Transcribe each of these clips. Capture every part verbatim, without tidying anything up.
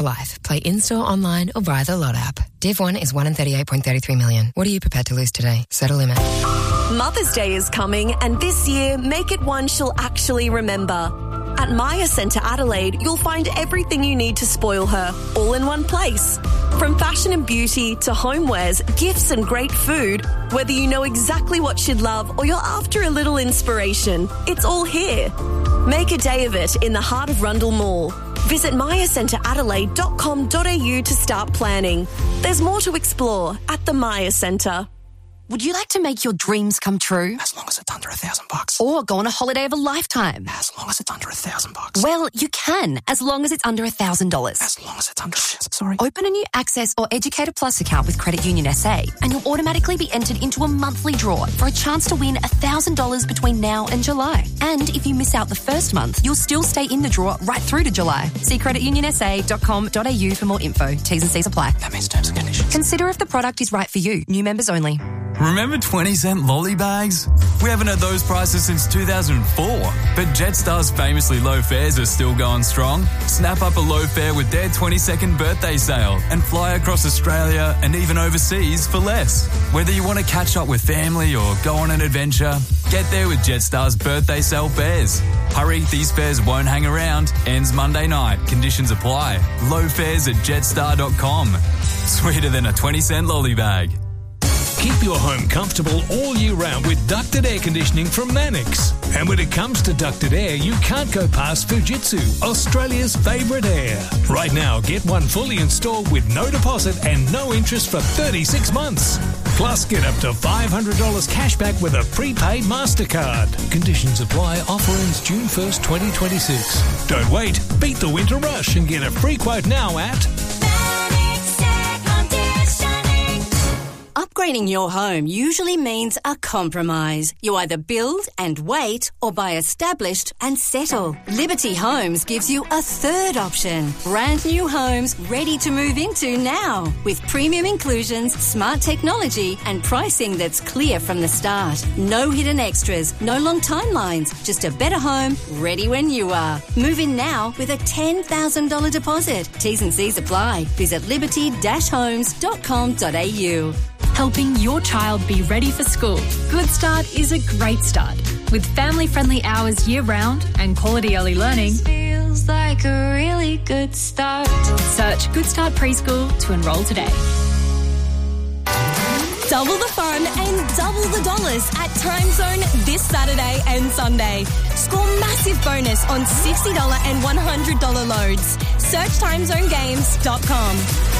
Life. Play in-store, online or via the Lot app. Div one is one in thirty-eight point three three million. What are you prepared to lose today? Set a limit. Mother's Day is coming, and this year, make it one she'll actually remember. At Maya Centre Adelaide, you'll find everything you need to spoil her, all in one place. From fashion and beauty to homewares, gifts and great food, whether you know exactly what she'd love or you're after a little inspiration, it's all here. Make a day of it in the heart of Rundle Mall. Visit maya centre adelaide dot com dot a u to start planning. There's more to explore at the Maya Centre. Would you like to make your dreams come true? As long as it's under a thousand bucks. Or go on a holiday of a lifetime? As long as it's under a thousand bucks. Well, you can, as long as it's under a thousand dollars. As long as it's under a thousand, sorry. Open a new Access or Educator Plus account with Credit Union S A and you'll automatically be entered into a monthly draw for a chance to win a thousand dollars between now and July. And if you miss out the first month, you'll still stay in the draw right through to July. See credit union s a dot com dot a u for more info. T's and C's apply. That means terms and conditions. Consider if the product is right for you. New members only. Remember twenty cent lolly bags? We haven't had those prices since two thousand four, but Jetstar's famously low fares are still going strong. Snap up a low fare with their twenty-second birthday sale and fly across Australia and even overseas for less. Whether you want to catch up with family or go on an adventure, get there with Jetstar's birthday sale fares. Hurry, these fares won't hang around. Ends Monday night. Conditions apply. Low fares at jetstar dot com. Sweeter than a twenty cent lolly bag. Keep your home comfortable all year round with ducted air conditioning from Mannix. And when it comes to ducted air, you can't go past Fujitsu, Australia's favourite air. Right now, get one fully installed with no deposit and no interest for thirty-six months. Plus, get up to five hundred dollars cash back with a prepaid MasterCard. Conditions apply. Offer ends June first, twenty twenty-six. Don't wait. Beat the winter rush and get a free quote now at... Upgrading your home usually means a compromise. You either build and wait or buy established and settle. Liberty Homes gives you a third option. Brand new homes ready to move into now with premium inclusions, smart technology and pricing that's clear from the start. No hidden extras, no long timelines, just a better home ready when you are. Move in now with a ten thousand dollars deposit. T's and C's apply. Visit liberty dash homes dot com dot a u. Helping your child be ready for school. Good Start is a great start. With family-friendly hours year-round and quality early learning, feels like a really good start. Search Good Start Preschool to enrol today. Double the fun and double the dollars at Time Zone this Saturday and Sunday. Score massive bonus on sixty dollars and one hundred dollars loads. Search time zone games dot com.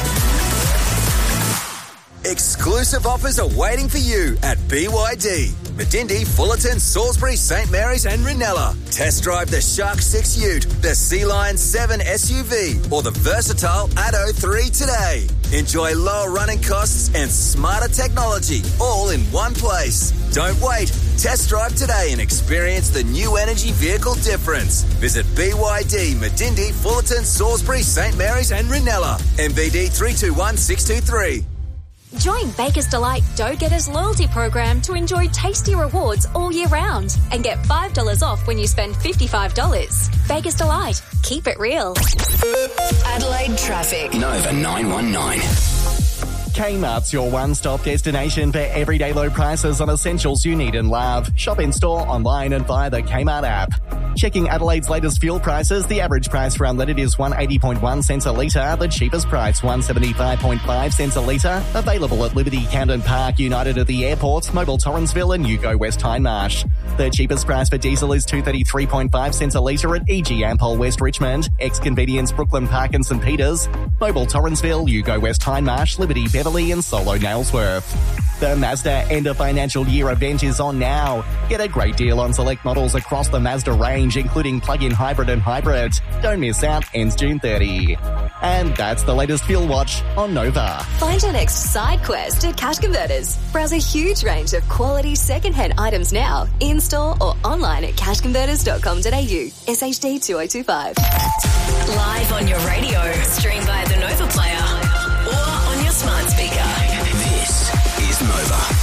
Exclusive offers are waiting for you at B Y D. Medindi, Fullerton, Salisbury, St Mary's and Ranella. Test drive the Shark six Ute, the Sea Lion seven S U V or the versatile Atto three today. Enjoy lower running costs and smarter technology all in one place. Don't wait. Test drive today and experience the new energy vehicle difference. Visit B Y D, Medindi, Fullerton, Salisbury, St Mary's and Ranella. M V D three two one six two three. Join Baker's Delight Dough Getters loyalty program to enjoy tasty rewards all year round and get five dollars off when you spend fifty-five dollars. Baker's Delight. Keep it real. Adelaide traffic. Nova nine one nine. Kmart's your one-stop destination for everyday low prices on essentials you need and love. Shop in-store, online and via the Kmart app. Checking Adelaide's latest fuel prices, the average price for unleaded is one eighty point one cents a litre, the cheapest price one seventy-five point five cents a litre. Available at Liberty, Camden Park, United at the Airport, Mobile Torrensville and Yugo West Hindmarsh. The cheapest price for diesel is two thirty-three point five cents a litre at E G Ampol West Richmond, Ex-Convenience Brooklyn Park and St Peters, Mobile Torrensville, Yugo West Hindmarsh, Liberty Beverley and Solo Nailsworth. The Mazda End of Financial Year event is on now. Get a great deal on select models across the Mazda range, including plug-in hybrid and hybrid. Don't miss out, ends June thirtieth. And that's the latest Fuel Watch on Nova. Find your next side quest at Cash Converters. Browse a huge range of quality second-hand items now, in-store or online at cash converters dot com dot a u. S H D two oh two five. Live on your radio, stream via the Nova player or on your smart speaker. This is Nova.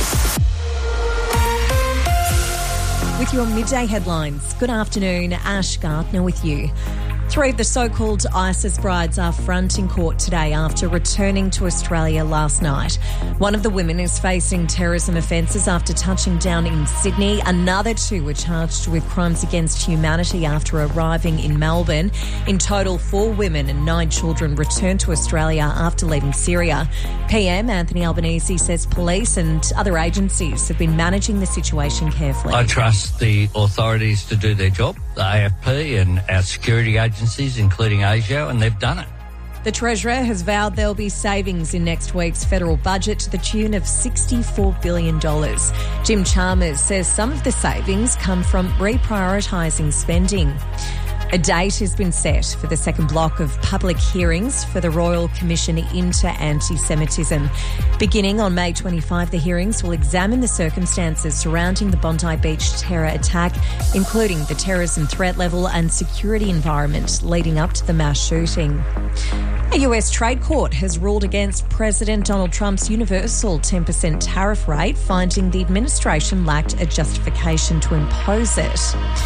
With your midday headlines. Good afternoon, Ash Gardner with you. Three of the so-called ISIS brides are front in court today after returning to Australia last night. One of the women is facing terrorism offences after touching down in Sydney. Another two were charged with crimes against humanity after arriving in Melbourne. In total, four women and nine children returned to Australia after leaving Syria. P M Anthony Albanese says police and other agencies have been managing the situation carefully. I trust the authorities to do their job, the A F P and our security agencies, including ASIO, and they've done it. The Treasurer has vowed there'll be savings in next week's federal budget to the tune of sixty-four billion dollars. Jim Chalmers says some of the savings come from reprioritising spending. A date has been set for the second block of public hearings for the Royal Commission into Anti-Semitism. Beginning on May twenty-fifth, the hearings will examine the circumstances surrounding the Bondi Beach terror attack, including the terrorism threat level and security environment leading up to the mass shooting. A U S trade court has ruled against President Donald Trump's universal ten percent tariff rate, finding the administration lacked a justification to impose it.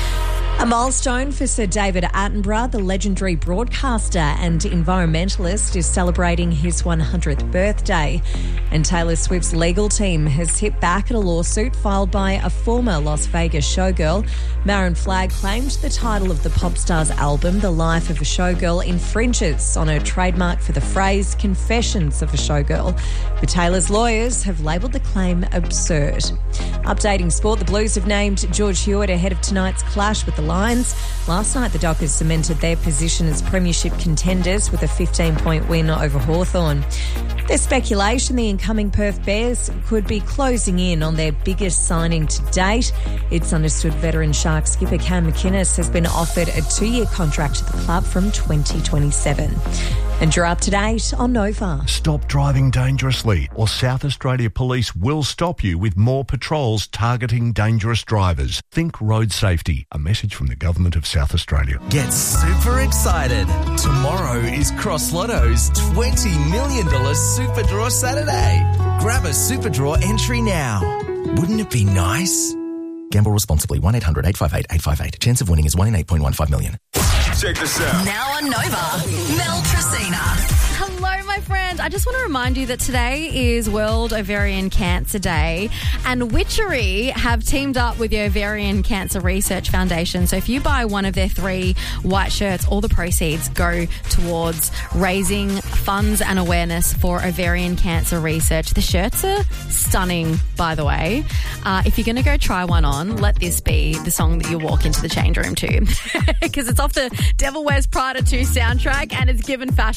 A milestone for Sir David Attenborough, the legendary broadcaster and environmentalist, is celebrating his one hundredth birthday. And Taylor Swift's legal team has hit back at a lawsuit filed by a former Las Vegas showgirl. Maroon Flagg claimed the title of the pop star's album, The Life of a Showgirl, infringes on her trademark for the phrase Confessions of a Showgirl. But Taylor's lawyers have labelled the claim absurd. Updating sport, the Blues have named George Hewitt ahead of tonight's clash with the Lions. Last night, the Dockers cemented their position as premiership contenders with a fifteen-point win over Hawthorn. There's speculation the incoming Perth Bears could be closing in on their biggest signing to date. It's understood veteran Shark skipper Cam McInnes has been offered a two-year contract to the club from twenty twenty-seven. And you're up to date on Nova. Stop driving dangerously, or South Australia Police will stop you with more patrols targeting dangerous drivers. Think road safety. A message from the Government of South Australia. Get super excited. Tomorrow is Cross Lotto's twenty million dollars Super Draw Saturday. Grab a Super Draw entry now. Wouldn't it be nice? Gamble responsibly. one eight hundred eight five eight eight five eight. Chance of winning is one in eight point one five million. Check this out. Now on Nova, Mel Tracina. Hello, my friend. I just want to remind you that today is World Ovarian Cancer Day, and Witchery have teamed up with the Ovarian Cancer Research Foundation. So if you buy one of their three white shirts, all the proceeds go towards raising funds and awareness for ovarian cancer research. The shirts are stunning, by the way. Uh, if you're going to go try one on, let this be the song that you walk into the change room to, because it's off the Devil Wears Prada two soundtrack, and it's given fashion